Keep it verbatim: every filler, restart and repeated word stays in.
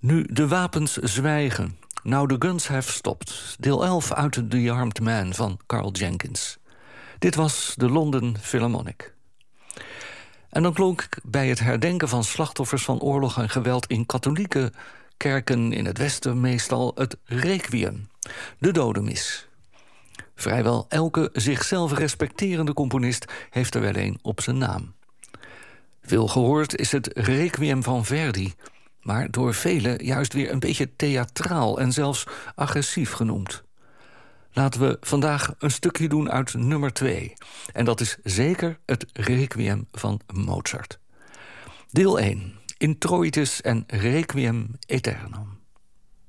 Nu de wapens zwijgen. Now the Guns Have Stopped. Deel elf uit The Armed Man van Carl Jenkins. Dit was de London Philharmonic. En dan klonk bij het herdenken van slachtoffers van oorlog en geweld in katholieke kerken in het Westen meestal het requiem, de dodenmis. Vrijwel elke zichzelf respecterende componist heeft er wel een op zijn naam. Veel gehoord is het requiem van Verdi, maar door velen juist weer een beetje theatraal en zelfs agressief genoemd. Laten we vandaag een stukje doen uit nummer twee. En dat is zeker het requiem van Mozart. Deel één. Introitus en Requiem Aeternam.